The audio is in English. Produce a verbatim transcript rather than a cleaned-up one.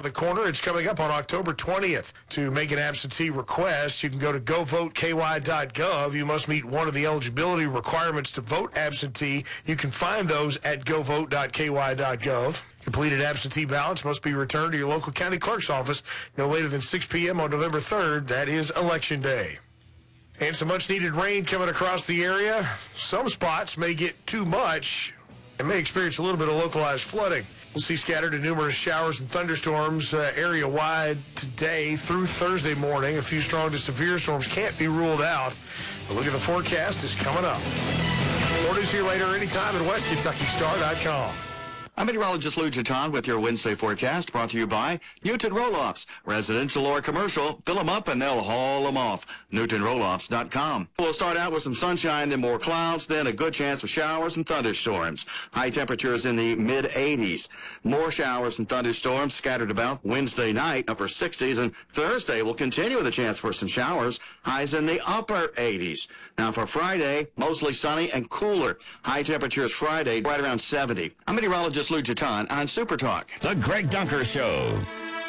the corner. It's coming up on October twentieth. To make an absentee request, you can go to go vote K Y dot gov. You must meet one of the eligibility requirements to vote absentee. You can find those at go vote dot K Y dot gov. Completed absentee ballots must be returned to your local county clerk's office no later than six p.m. on November third. That is Election Day. And some much-needed rain coming across the area. Some spots may get too much and may experience a little bit of localized flooding. We'll see scattered and numerous showers and thunderstorms uh, area-wide today through Thursday morning. A few strong to severe storms can't be ruled out. A look at the forecast is coming up. More news here later anytime at West Kentucky Star dot com. I'm meteorologist Lou Jaton with your Wednesday forecast, brought to you by Newton Roll-Offs. Residential or commercial, fill them up and they'll haul them off. Newton Roll Offs dot com. We'll start out with some sunshine, then more clouds, then a good chance of showers and thunderstorms. High temperatures in the mid eighties. More showers and thunderstorms scattered about Wednesday night, upper sixties, and Thursday will continue with a chance for some showers. Highs in the upper eighties. Now for Friday, mostly sunny and cooler. High temperatures Friday right around seventy. I'm meteorologist Lou Jaton on Super Talk. The Greg Dunker Show.